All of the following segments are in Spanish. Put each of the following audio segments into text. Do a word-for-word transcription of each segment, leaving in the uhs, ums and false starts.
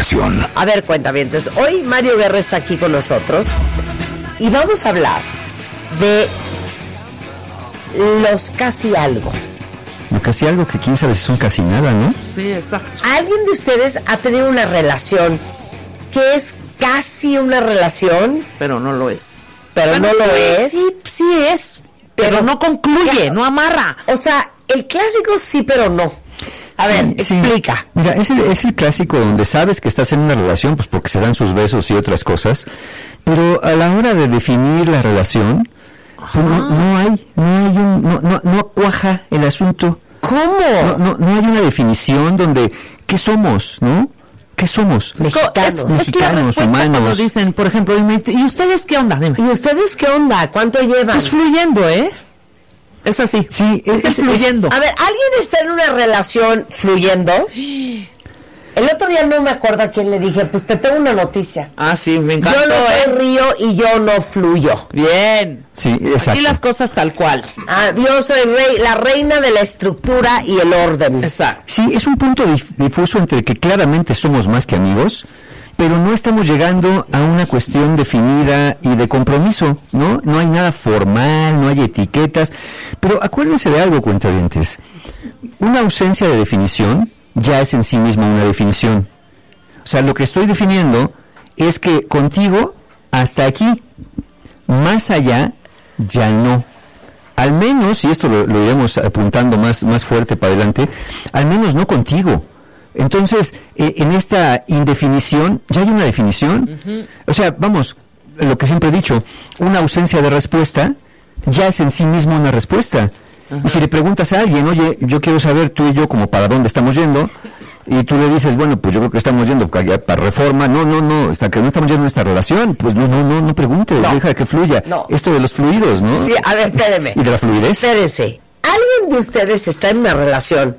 relación. A ver, cuéntame. Entonces, hoy Mario Guerra está aquí con nosotros y vamos a hablar de los casi algo. Lo casi algo que quién sabe si son casi nada, ¿no? Sí, exacto. ¿Alguien de ustedes ha tenido una relación que es casi una relación, Pero no lo es. pero Bueno, no lo sí, es? Sí, sí es. Pero, Pero- no concluye, Claro. no amarra. O sea, el clásico sí, pero no. A Sí, ver, sí. explica. Mira, es el, es el clásico donde sabes que estás en una relación, pues porque se dan sus besos y otras cosas, pero a la hora de definir la relación, pues no, no hay, no hay un, no, no, no cuaja el asunto. ¿Cómo? No, no, no hay una definición donde, ¿qué somos, no? ¿Qué somos? Mexicanos. Es, es la Mexicanos, respuesta humanos. cuando dicen, por ejemplo, ¿y, me- ¿y ustedes qué onda? Dime. ¿Y ustedes qué onda? ¿Cuánto llevan? Pues fluyendo, ¿eh? Es así. Sí, es, es- es- fluyendo. A ver, ¿alguien está en una relación fluyendo? El otro día no me acuerdo a quién le dije, pues te tengo una noticia. Ah, sí, me encantó, Yo no soy ¿eh? río y yo no fluyo. Bien. Sí, exacto. Aquí las cosas tal cual. Ah, yo soy rey, la reina de la estructura y el orden. Exacto. Sí, es un punto dif- difuso entre que claramente somos más que amigos, pero no estamos llegando a una cuestión definida y de compromiso, ¿no? No hay nada formal, no hay etiquetas, pero acuérdense de algo, cuentavientes. Una ausencia de definición ya es en sí misma una definición. O sea, lo que estoy definiendo es que contigo hasta aquí, más allá ya no. Al menos, y esto lo, lo iremos apuntando más, más fuerte para adelante, al menos no contigo. Entonces, eh, en esta indefinición, ya hay una definición. Uh-huh. O sea, vamos, lo que siempre he dicho, una ausencia de respuesta ya es en sí mismo una respuesta. Uh-huh. Y si le preguntas a alguien, oye, yo quiero saber tú y yo como para dónde estamos yendo, y tú le dices, bueno, pues yo creo que estamos yendo para, para Reforma, no, no, no, hasta que no estamos yendo en esta relación, pues no, no, no, no preguntes, no. deja que fluya. No. Esto de los fluidos, ¿no? Sí, a ver, espéreme. Y de la fluidez. Espérense. ¿Alguien de ustedes está en una relación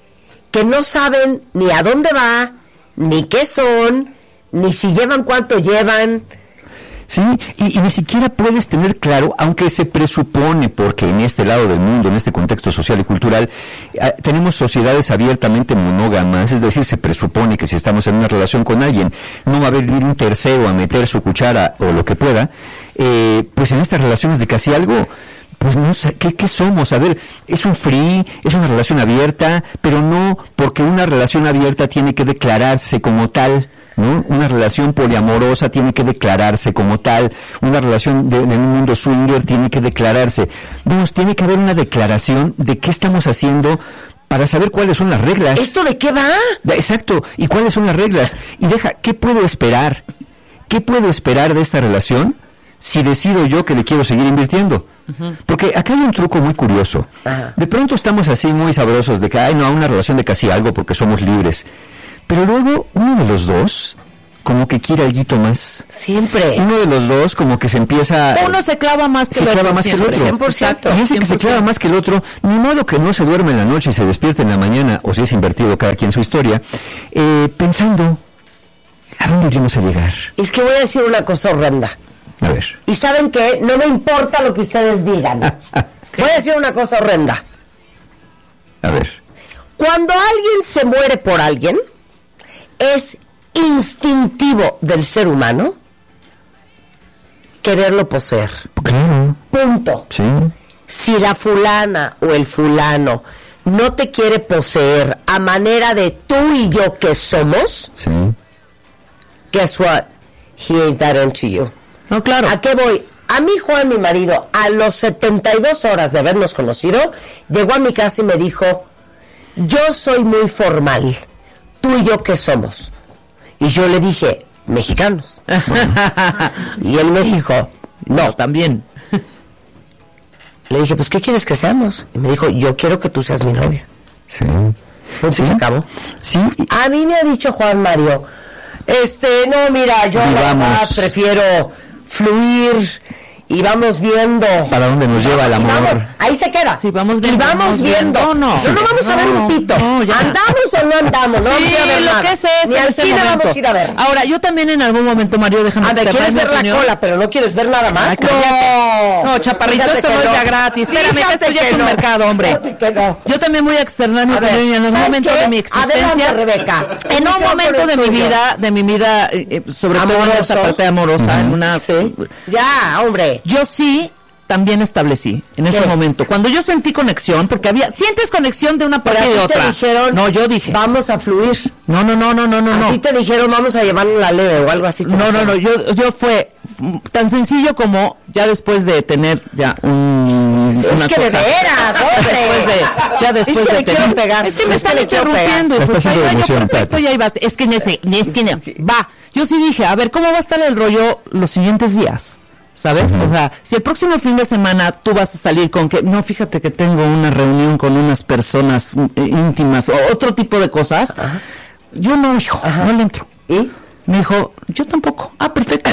que no saben ni a dónde va, ni qué son, ni si llevan cuánto llevan? Sí, y, y ni siquiera puedes tener claro, aunque se presupone, porque en este lado del mundo, en este contexto social y cultural, eh, tenemos sociedades abiertamente monógamas, es decir, se presupone que si estamos en una relación con alguien, no va a venir un tercero a meter su cuchara o lo que pueda, eh, pues en estas relaciones de casi algo, pues no sé, ¿qué, ¿qué somos? A ver, es un free, es una relación abierta, pero no porque una relación abierta tiene que declararse como tal, ¿no? Una relación poliamorosa tiene que declararse como tal, una relación de, de un mundo swinger tiene que declararse. Vamos, tiene que haber una declaración de qué estamos haciendo para saber cuáles son las reglas. ¿Esto de qué va? Exacto, y cuáles son las reglas. Y deja, ¿qué puedo esperar? ¿Qué puedo esperar de esta relación si decido yo que le quiero seguir invirtiendo? Uh-huh. Porque acá hay un truco muy curioso. Ajá. De pronto estamos así muy sabrosos de que, ay, no, una relación de casi algo porque somos libres. Pero luego uno de los dos como que quiere alguito más. Siempre. Uno de los dos como que se empieza... Uno se clava más que se el clava otro. más Siempre. que el otro. cien por ciento. Y ese que se clava más que el otro, ni modo que no se duerme en la noche y se despierte en la mañana, o si es invertido cada quien su historia, eh, pensando, ¿a dónde iremos a llegar? Es que voy a decir una cosa horrenda. A ver. Y ¿saben qué? No me importa lo que ustedes digan. Voy a decir una cosa horrenda. A ver. Cuando alguien se muere por alguien, es instintivo del ser humano quererlo poseer. Claro. Punto. Sí. Si la fulana o el fulano no te quiere poseer a manera de tú y yo que somos, sí. Guess what? He ain't that into you. No, claro. ¿A qué voy? A mi Juan, mi marido, a los setenta y dos horas de habernos conocido, llegó a mi casa y me dijo, yo soy muy formal, tú y yo qué somos. Y yo le dije, mexicanos. Y él me dijo, no, también. Le dije, pues ¿qué quieres que seamos? Y me dijo, yo quiero que tú seas mi novia. Sí. Entonces ¿Sí? se acabó. Sí. A mí me ha dicho Juan Mario, este, no, mira, yo la verdad prefiero fluir y vamos viendo para dónde nos lleva el amor. Vamos, ahí se queda. Sí, vamos viendo, y vamos, vamos viendo. viendo. No, no, no vamos a ver no, un pito. no, ya. ¿Andamos o no andamos? No Sí, vamos a ir a ver lo nada. que es eso, Ni en al ese cine momento. vamos a ir a ver. Ahora, yo también en algún momento, Mario, déjame A ver, cerrar ¿quieres mi ver la opinión. cola, pero no quieres ver nada más? Ay, cállate. no. No, chaparrito, Fíjate esto que no es ya gratis. Espérame, que Fíjate esto ya que es un no. mercado, hombre. Fíjate que no. Yo también voy a externar mi A ver, opinión en algún ¿sabes momento qué? de mi existencia. Adelante, Rebeca. En un momento de mi vida, de mi vida, eh, eh, sobre todo en Amoroso. esta parte amorosa, en una... Sí. Ya, hombre. Yo sí también establecí en ese ¿Qué? momento. Cuando yo sentí conexión, porque había... ¿Sientes conexión de una Pero parte a y de ti te otra? dijeron, No, yo dije. vamos a fluir. No, no, no, no, no, no. A no. ti te dijeron, vamos a llevarlo la leve o algo así. te No, no, dijeron. no, yo, yo fue mm, tan sencillo como ya después de tener ya un... Es una que de cosa- veras, hombre. Después de, ya después Es que de le quiero tener- pegar. Es que me Es que están le quiero interrumpiendo. pegar. Y pues Está haciendo ahí va, yo emoción, perfecto, Tati. ya ibas. Es que, no sé, es que, no, va. Yo sí dije, a ver, ¿cómo va a estar el rollo los siguientes días? ¿Sabes? O sea, si el próximo fin de semana tú vas a salir con que, no, fíjate que tengo una reunión con unas personas eh, íntimas o otro tipo de cosas, yo no, hijo, no le entro. ¿Y? Me dijo, yo tampoco. Ah, perfecto.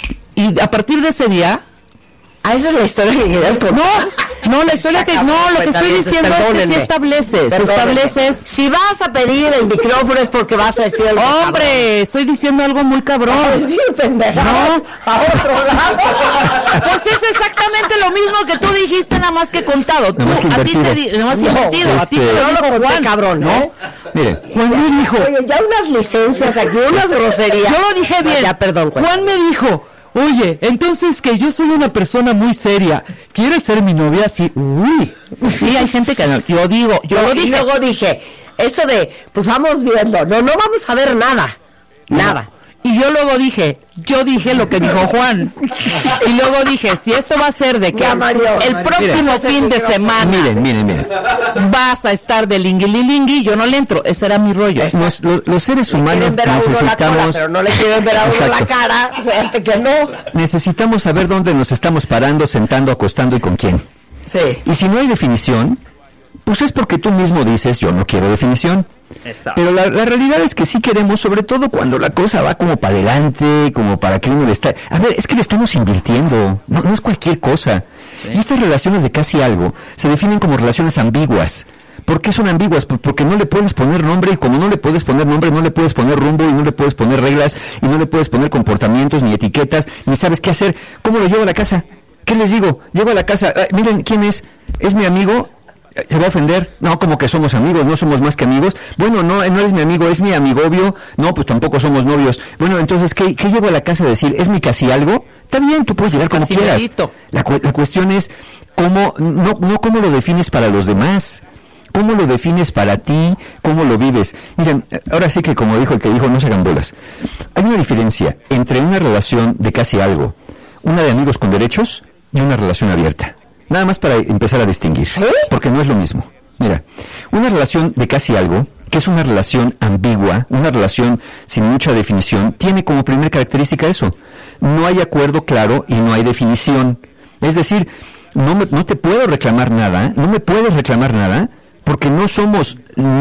Y a partir de ese día... Ah, esa es la historia que querías contar. No, no, la historia que... No, lo que estoy diciendo es que sí estableces. Estableces... Si vas a pedir el micrófono es porque vas a decir algo. Hombre, estoy diciendo algo muy cabrón. cabrón. Sí, pendeja. No. A otro lado. Pues es exactamente lo mismo que tú dijiste, nada más que contado. Tú, Nada más que a ti te invertido. di, nada más No, invertido. A ti te este- lo Yo lo dijo conté, Juan. cabrón, ¿no? Mire, Juan me dijo... Oye, ya unas licencias aquí, unas groserías. Yo lo dije bien. Ya, perdón, cuenta. Juan me dijo, oye, entonces que yo soy una persona muy seria. ¿Quieres ser mi novia? Sí. Uy. Sí, hay gente que no. Yo digo, yo lo Y dije. luego dije, eso de, pues vamos viendo. No, no vamos a ver nada. Nada. Y yo luego dije, yo dije lo que dijo Juan. Y luego dije, si esto va a ser de que Ya, Mario, el Mario. próximo Mira, fin de semana miren, miren, miren. vas a estar de lingui yo no le entro. Ese era mi rollo. Los, los- los seres Le humanos quieren ver a uno la cola, necesitamos... pero no le quieren ver a uno la Exacto. cara. Fíjate que no. Necesitamos saber dónde nos estamos parando, sentando, acostando y con quién. Sí. Y si no hay definición, pues es porque tú mismo dices, yo no quiero definición. Pero la, la realidad es que sí queremos, sobre todo cuando la cosa va como para adelante, como para que uno le está... A ver, es que le estamos invirtiendo, no, no es cualquier cosa. Y estas relaciones de casi algo se definen como relaciones ambiguas. ¿Por qué son ambiguas? Pues porque no le puedes poner nombre, y como no le puedes poner nombre, no le puedes poner rumbo, y no le puedes poner reglas, y no le puedes poner comportamientos, ni etiquetas, ni sabes qué hacer. ¿Cómo lo llevo a la casa? ¿Qué les digo? Llego a la casa, ah, miren, ¿quién es? ¿Es mi amigo? ¿Se va a ofender? No, como que somos amigos, no somos más que amigos. Bueno, no, no eres mi amigo, es mi amigobio. No, pues tampoco somos novios. Bueno, entonces, ¿qué, qué llego a la casa a decir? ¿Es mi casi algo? Está bien, tú puedes llegar como Casi quieras. merito. La, cu- la cuestión es, ¿cómo, no, no cómo lo defines para los demás? ¿Cómo lo defines para ti? ¿Cómo lo vives? Miren, ahora sí que como dijo el que dijo, no se hagan bolas. Hay una diferencia entre una relación de casi algo, una de amigos con derechos y una relación abierta. Nada más para empezar a distinguir, ¿Eh? porque no es lo mismo. Mira, una relación de casi algo, que es una relación ambigua, una relación sin mucha definición, tiene como primera característica eso. No hay acuerdo claro y no hay definición. Es decir, no, me, no te puedo reclamar nada, no me puedes reclamar nada, porque no somos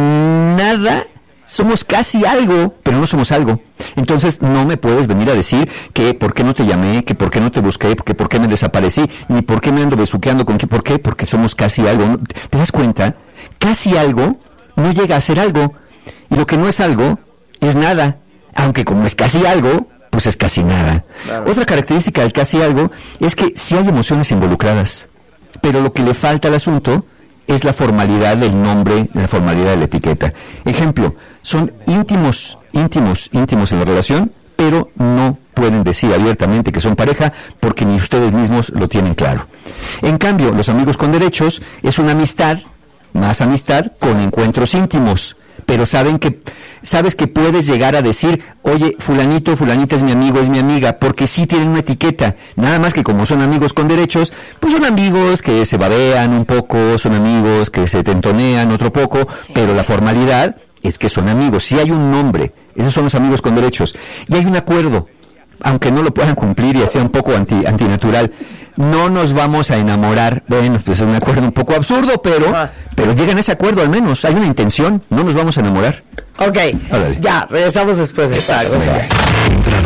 nada, somos casi algo, pero no somos algo. Entonces no me puedes venir a decir que por qué no te llamé, que por qué no te busqué, que por qué me desaparecí, ni por qué me ando besuqueando con qué, por qué, porque somos casi algo. ¿No? ¿Te das cuenta? Casi algo no llega a ser algo, y lo que no es algo es nada, aunque como es casi algo, pues es casi nada. Claro. Otra característica del casi algo es que sí hay emociones involucradas, pero lo que le falta al asunto es la formalidad del nombre, la formalidad de la etiqueta. Ejemplo, son íntimos, íntimos, íntimos en la relación, pero no pueden decir abiertamente que son pareja porque ni ustedes mismos lo tienen claro. En cambio, los amigos con derechos es una amistad, más amistad con encuentros íntimos, pero saben que sabes que puedes llegar a decir, oye, fulanito, fulanita es mi amigo, es mi amiga, porque sí tienen una etiqueta, nada más que como son amigos con derechos, pues son amigos que se babean un poco, son amigos que se tentonean otro poco, pero la formalidad es que son amigos, sí hay un nombre, esos son los amigos con derechos, y hay un acuerdo, aunque no lo puedan cumplir y sea un poco anti, antinatural, no nos vamos a enamorar. Bueno, pues es un acuerdo un poco absurdo, pero, ah. pero llegan a ese acuerdo al menos, hay una intención, no nos vamos a enamorar. Ok, Órale. ya, regresamos después de esta cosa.